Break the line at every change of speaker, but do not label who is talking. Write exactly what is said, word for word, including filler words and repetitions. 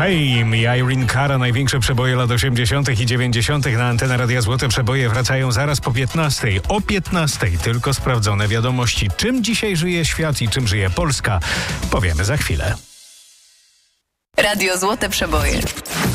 Fame i Irene Cara, największe przeboje lat osiemdziesiątych i dziewięćdziesiątych na antenę Radia Złote Przeboje wracają zaraz po piętnastej. O piętnastej tylko sprawdzone wiadomości. Czym dzisiaj żyje świat i czym żyje Polska, powiemy za chwilę.
Radio Złote Przeboje.